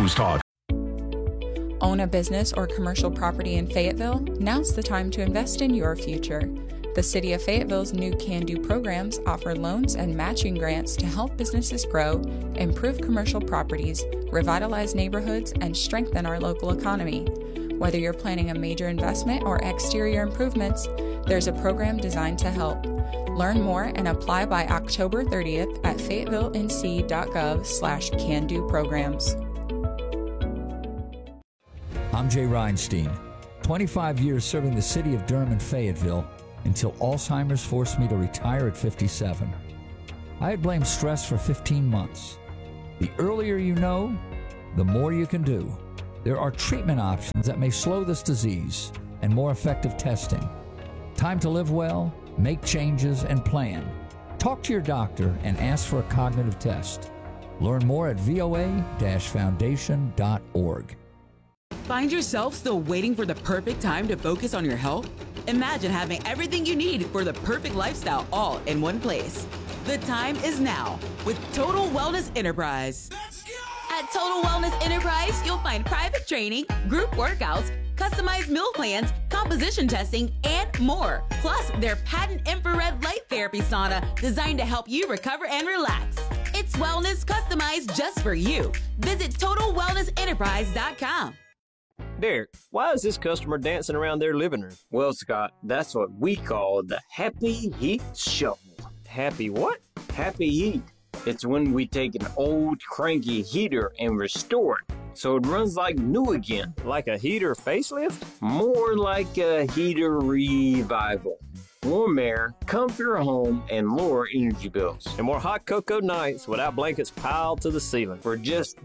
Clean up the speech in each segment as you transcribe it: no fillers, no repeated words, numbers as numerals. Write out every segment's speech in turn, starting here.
News Talk. Own a business or commercial property in Fayetteville? Now's the time to invest in your future. The City of Fayetteville's new Can Do programs offer loans and matching grants to help businesses grow, improve commercial properties, revitalize neighborhoods, and strengthen our local economy. Whether you're planning a major investment or exterior improvements, there's a program designed to help. Learn more and apply by October 30th at fayetteville.nc.gov/can-do programs. I'm Jay Reinstein, 25 years serving the city of Durham and Fayetteville until Alzheimer's forced me to retire at 57. I had blamed stress for 15 months. The earlier you know, the more you can do. There are treatment options that may slow this disease and more effective testing. Time to live well, make changes, and plan. Talk to your doctor and ask for a cognitive test. Learn more at voa-foundation.org. Find yourself still waiting for the perfect time to focus on your health? Imagine having everything you need for the perfect lifestyle all in one place. The time is now with Total Wellness Enterprise. At Total Wellness Enterprise, you'll find private training, group workouts, customized meal plans, composition testing, and more. Plus, their patent infrared light therapy sauna designed to help you recover and relax. It's wellness customized just for you. Visit TotalWellnessEnterprise.com. Derek, why is this customer dancing around their living room? Well, Scott, that's what we call the Happy Heat Shuffle. Happy what? Happy Heat. It's when we take an old, cranky heater and restore it so it runs like new again. Like a heater facelift? More like a heater revival. Warm air, comfier home, and lower energy bills. And more hot cocoa nights without blankets piled to the ceiling. For just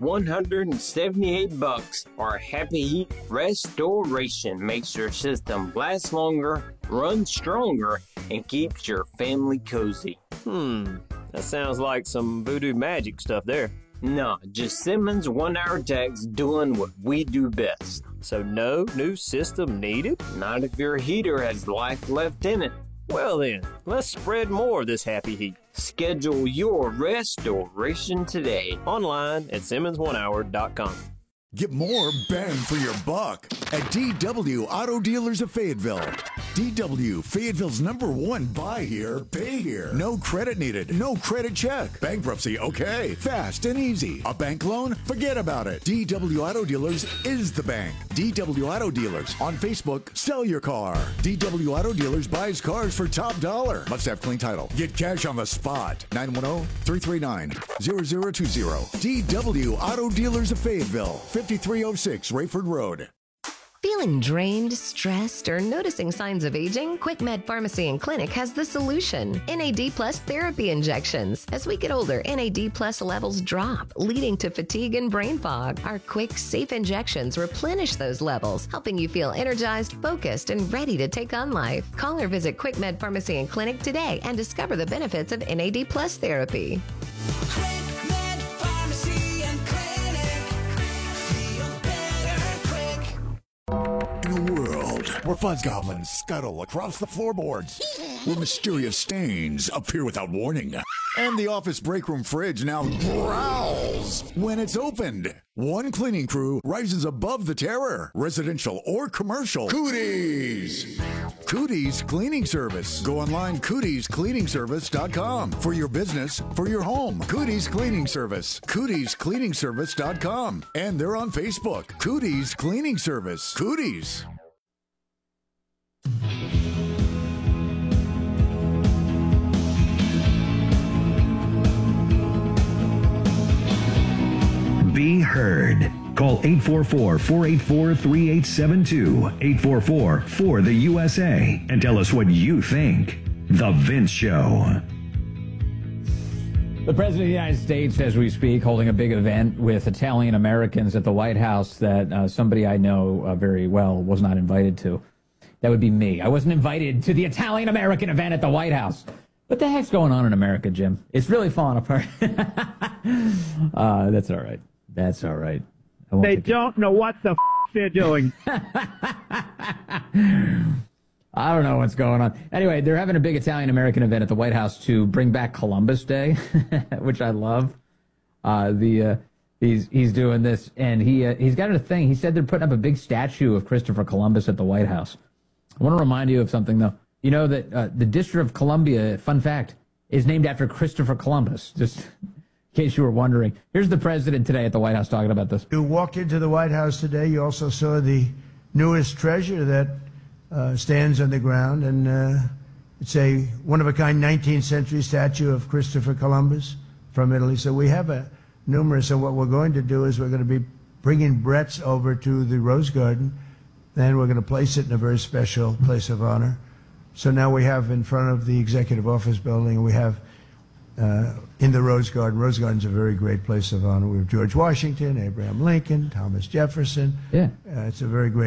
$178, our Happy Heat Restoration makes your system last longer, run stronger, and keeps your family cozy. That sounds like some voodoo magic stuff there. No, just Simmons 1-hour techs doing what we do best. So no new system needed? Not if your heater has life left in it. Well then, let's spread more of this Happy Heat. Schedule your restoration today. Online at Simmons1hour.com. Get more bang for your buck at DW Auto Dealers of Fayetteville. DW, Fayetteville's #1 buy here, pay here. No credit needed, no credit check. Bankruptcy, okay. Fast and easy. A bank loan? Forget about it. DW Auto Dealers is the bank. DW Auto Dealers. On Facebook, sell your car. DW Auto Dealers buys cars for top dollar. Must have clean title. Get cash on the spot. 910-339-0020. DW Auto Dealers of Fayetteville. 5306 Rayford Road. Feeling drained, stressed, or noticing signs of aging? QuickMed Pharmacy and Clinic has the solution. NAD Plus therapy injections. As we get older, NAD Plus levels drop, leading to fatigue and brain fog. Our quick, safe injections replenish those levels, helping you feel energized, focused, and ready to take on life. Call or visit QuickMed Pharmacy and Clinic today and discover the benefits of NAD Plus therapy. In a world where fuzz goblins scuttle across the floorboards, where mysterious stains appear without warning, and the office break room fridge now growls when it's opened, one cleaning crew rises above the terror, residential or commercial. Cooties! Cooties Cleaning Service. Go online, cootiescleaningservice.com. For your business, for your home. Cooties Cleaning Service. Cootiescleaningservice.com. And they're on Facebook. Cooties Cleaning Service. Cooties. Be heard. Call 844-484-3872, 844-4-the-USA, and tell us what you think. The Vince Show. The President of the United States, as we speak, holding a big event with Italian Americans at the White House that somebody I know very well was not invited to. That would be me. I wasn't invited to the Italian American event at the White House. What the heck's going on in America, Jim? It's really falling apart. That's all right. That's all right. They don't know what the they're doing. I don't know what's going on. Anyway, they're having a big Italian-American event at the White House to bring back Columbus Day, which I love. The he's doing this, and he's got a thing. He said they're putting up a big statue of Christopher Columbus at the White House. I want to remind you of something, though. You know that the District of Columbia, fun fact, is named after Christopher Columbus, just in case you were wondering. Here's the president today at the White House talking about this. You walked into the White House today. You also saw the newest treasure that stands on the ground, and it's a one-of-a-kind 19th century statue of Christopher Columbus from Italy. So we have numerous, and what we're going to do is we're going to be bringing Brett's over to the Rose Garden, then we're going to place it in a very special place of honor. So now we have in front of the Executive Office Building, we have in the Rose Garden. Rose Garden's a very great place of honor. We have George Washington, Abraham Lincoln, Thomas Jefferson. Yeah. It's a very great